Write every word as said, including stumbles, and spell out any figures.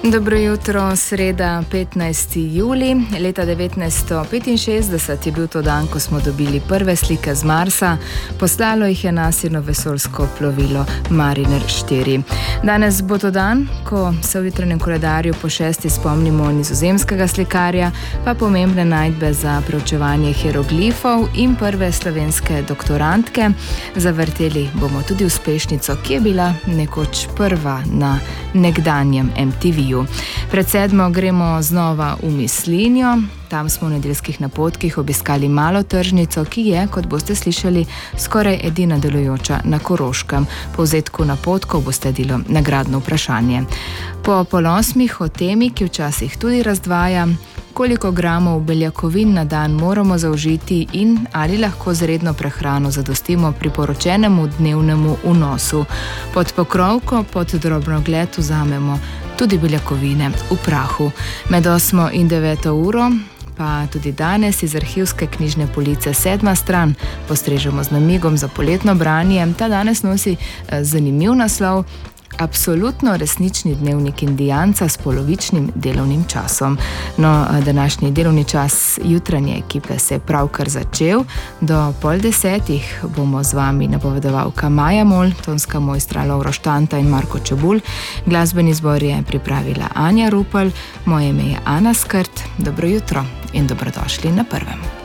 Dobro jutro, sreda petnajsti julij, leta devetnajststo petinšestdeset je bil to dan, ko smo dobili prve slike z Marsa. Poslalo jih je NASIno vesoljsko plovilo Mariner štiri. Danes bo to dan, ko se v jutranjem koledarju po šesti spomnimo nizozemskega slikarja, pa pomembne najdbe za preučevanje hieroglifov in prve slovenske doktorantke. Zavrteli bomo tudi uspešnico, ki je bila nekoč prva na nekdanjem M T V. Pred sedmo gremo znova v Mislinjo. Tam smo v nedeljskih napotkih obiskali malo tržnico, ki je, kot boste slišali, skoraj edina delujoča na Koroškem. Po vzetku napotkov bo sledilo nagradno vprašanje. Po pol osmih o temi, ki včasih tudi razdvaja, koliko gramov beljakovin na dan moramo zaužiti in ali lahko z redno prehrano zadostimo priporočenemu dnevnemu vnosu. Pod pokrovko, pod drobnogled vzamemo tudi beljakovine v prahu. Med osmo in deveto uro, pa tudi danes iz arhivske knjižne police sedma stran, postrežemo z namigom za poletno branje. Ta danes nosi zanimiv naslov: Absolutno resnični dnevnik indijanca s polovičnim delovnim časom. No, današnji delovni čas jutranje ekipe se je pravkar začel. Do pol desetih bomo z vami napovedovalka Maja Mol, tonska mojstra Lovro Štanta in Marko Čebulj. Glasbeni zbor je pripravila Anja Rupel, moje ime je Ana Skrt. Dobro jutro in dobrodošli na Prvem.